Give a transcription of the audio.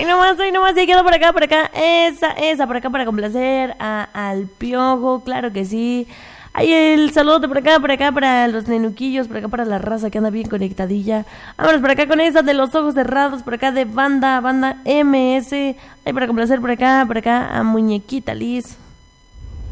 ahí nomás, ya quedó por acá, esa, por acá para complacer al Piojo, claro que sí. Ahí el saludo por acá para los nenuquillos, por acá para la raza que anda bien conectadilla. Vámonos por acá con esa de los ojos cerrados, por acá de banda MS. Ahí para complacer por acá a Muñequita Liz.